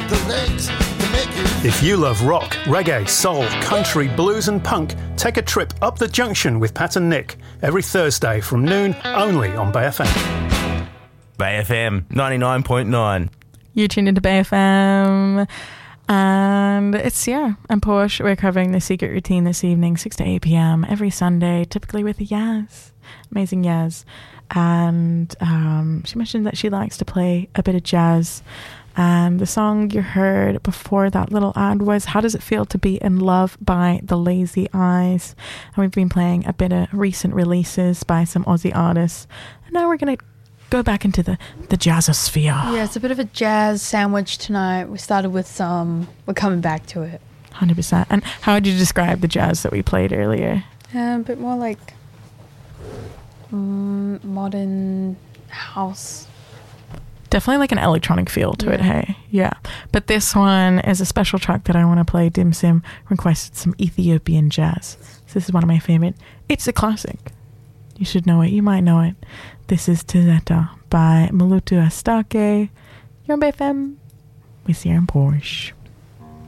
the legs to make it. If you love rock, reggae, soul, country, blues and punk, take a trip up the junction with Pat and Nick every Thursday from noon only on Bay FM. Bay FM 99.9. You're tuned into Bay FM. And it's Sierra and Porsche. We're covering The Secret Routine this evening, 6 to 8 p.m. every Sunday, typically with Yaz. Amazing Yaz. And she mentioned that she likes to play a bit of jazz. And the song you heard before that little ad was How Does It Feel to Be in Love by The Lazy Eyes. And we've been playing a bit of recent releases by some Aussie artists. And now we're going to go back into the jazzosphere. Yeah, it's a bit of a jazz sandwich tonight. We started with some. We're coming back to it. 100%. And how would you describe the jazz that we played earlier? A bit more like modern house. Definitely like an electronic feel to it, hey? Yeah. But this one is a special track that I want to play. Dim Sim requested some Ethiopian jazz. So this is one of my favorite. It's a classic. You should know it. You might know it. This is Tizeta by Malutu Astake. You're on BFM with Sierra and Porsche.